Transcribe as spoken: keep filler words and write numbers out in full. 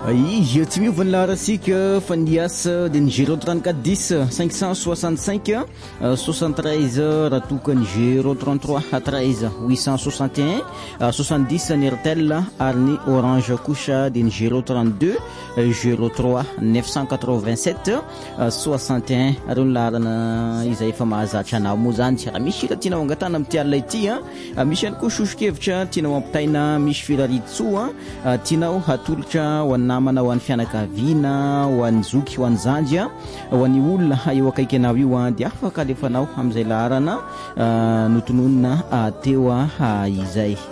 Izy tsy miova ny laharasika fandiasa dia ny zéro trente-quatre dix cinq cent soixante-cinq soixante-treize raha tokany zéro trente-trois treize huit cent soixante et un soixante-dix ny Airtel ary ny Orange kosa dia ny zéro trente-deux zéro trois neuf cent quatre-vingt-sept soixante et un ary ny laharana izay efa mahazatra anao moa zany tsy raha misy hira tianao angatana amin'ity alina ity a misy ihany koa sosokevitra tianao ampitaina misy firaritsoa tianao hatolotra ho an'ny namana ho an'ny fianakaviana ho an'ny zoky ho an'ny zandy ho an'ny olona eo akaiky anao io a dia afaka alefanao amin'izay laharana notononina teo a izay